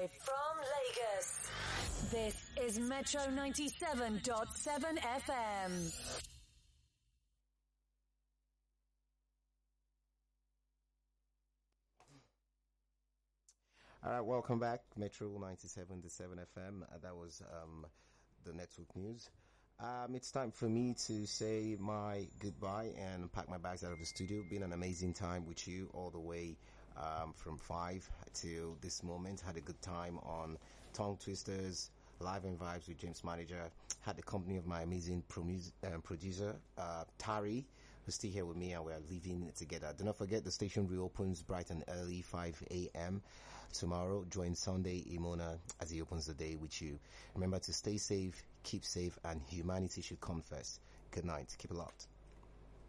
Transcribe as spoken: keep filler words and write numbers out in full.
Live from Lagos, this is Metro ninety-seven point seven F M. All right, welcome back, Metro ninety-seven point seven F M. Uh, that was um, the network news. Um, it's time for me to say my goodbye and pack my bags out of the studio. Been an amazing time with you all the way um, from five till this moment. Had a good time on Tongue Twisters, Live and Vibes with James Manager. Had the company of my amazing promu- um, producer, uh, Tari, who's still here with me, and we're living it together. Do not forget the station reopens bright and early, five a.m. tomorrow. Join Sunday Imona as he opens the day with you. Remember to stay safe, keep safe, and humanity should come first. Good night. Keep it locked.